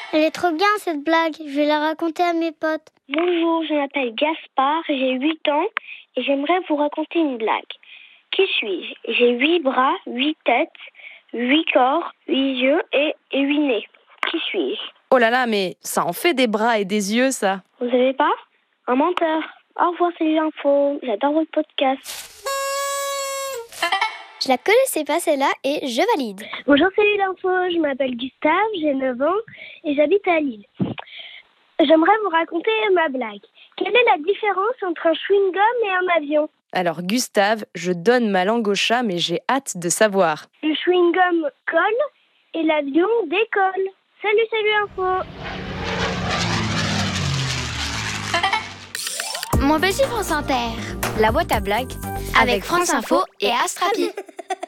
Elle est trop bien cette blague, je vais la raconter à mes potes. Bonjour, je m'appelle Gaspard, j'ai 8 ans et j'aimerais vous raconter une blague. Qui suis-je? J'ai 8 bras, 8 têtes, 8 corps, 8 yeux et 8 nez. Qui suis-je? Oh là là, mais ça en fait des bras et des yeux, ça. Vous savez pas? Un menteur. Au revoir, c'est l'info. J'adore votre podcast. Je la connaissais pas celle-là et je valide. Bonjour, salut l'info, je m'appelle Gustave, j'ai 9 ans et j'habite à Lille. J'aimerais vous raconter ma blague. Quelle est la différence entre un chewing-gum et un avion? Alors Gustave, je donne ma langue au chat, mais j'ai hâte de savoir. Le chewing-gum colle et l'avion décolle. Salut l'info. Mon petit France Inter, la boîte à blagues avec France Info et Astrapi.